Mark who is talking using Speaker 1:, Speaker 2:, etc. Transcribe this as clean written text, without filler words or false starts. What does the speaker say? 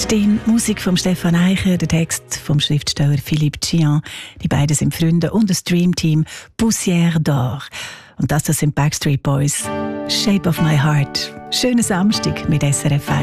Speaker 1: Die Musik von Stefan Eicher, der Text vom Schriftsteller Philippe Gian. Die beiden sind Freunde und das Dreamteam Poussière d'Or. Und das sind Backstreet Boys. Shape of My Heart. Schönen Samstag mit SRF 1.